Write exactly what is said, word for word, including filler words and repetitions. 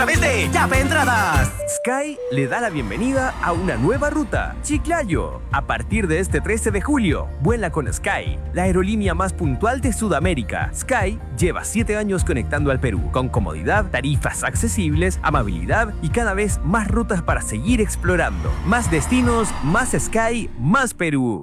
través de Yape Entradas. Sky le da la bienvenida a una nueva ruta, Chiclayo. A partir de este trece de julio, vuela con Sky, la aerolínea más puntual de Sudamérica. Sky lleva siete años conectando al Perú, con comodidad, tarifas accesibles, amabilidad y cada vez más rutas para seguir explorando. Más destinos, más Sky, más Perú.